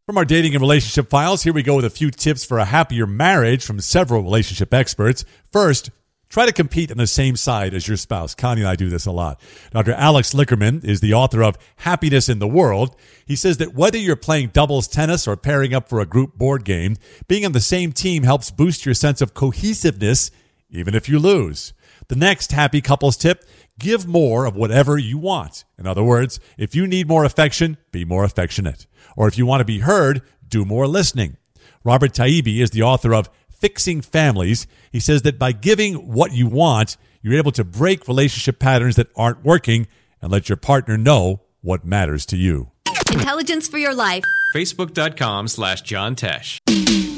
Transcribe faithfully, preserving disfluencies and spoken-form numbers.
From our dating and relationship files, here we go with a few tips for a happier marriage from several relationship experts. First, try to compete on the same side as your spouse. Connie and I do this a lot. Doctor Alex Lickerman is the author of Happiness in the World. He says that whether you're playing doubles tennis or pairing up for a group board game, being on the same team helps boost your sense of cohesiveness, even if you lose. The next happy couples tip, give more of whatever you want. In other words, if you need more affection, be more affectionate. Or if you want to be heard, do more listening. Robert Taibbi is the author of Fixing Families. He says that by giving what you want, you're able to break relationship patterns that aren't working and let your partner know what matters to you. Intelligence for your life. Facebook.com slash John Tesh.